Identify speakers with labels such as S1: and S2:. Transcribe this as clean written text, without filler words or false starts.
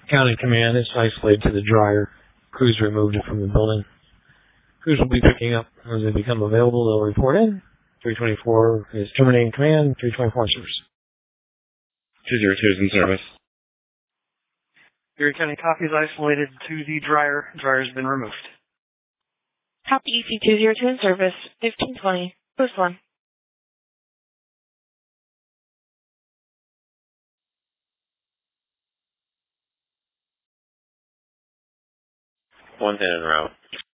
S1: County Command is isolated to the dryer. Crews removed it from the building. Crews will be picking up as they become available. They'll report in. 324 is terminating command. 324 service.
S2: 202 is in service.
S3: Erie County copy is isolated to the dryer. Dryer's been removed.
S4: Copy EC202 in service. 1520. Post 1.
S2: 110 en route.